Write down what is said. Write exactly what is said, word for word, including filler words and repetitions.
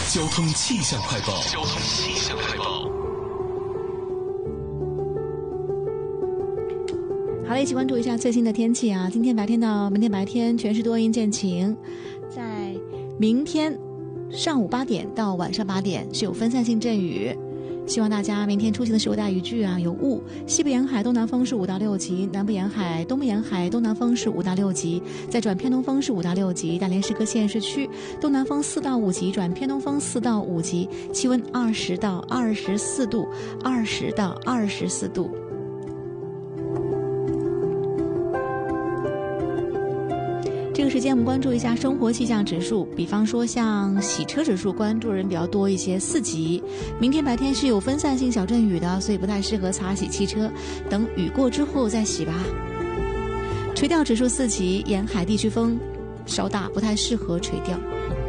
交通气象快报。交通气象快报。 好了，一起关注一下最新的天气啊！今天白天到明天白天全是多云见晴，在明天上午八点到晚上八点是有分散性阵雨。希望大家明天出行的时候带雨具啊，有雾。西部沿海东南风是五到六级，南部沿海、东部沿海东南风是五到六级，再转偏东风是五到六级。大连市各县市区东南风四到五级，转偏东风四到五级，气温二十到二十四度，二十到二十四度。这个时间我们关注一下生活气象指数，比方说像洗车指数关注人比较多一些，四级。明天白天是有分散性小阵雨的，所以不太适合擦洗汽车，等雨过之后再洗吧。垂钓指数四级，沿海地区风稍大，不太适合垂钓。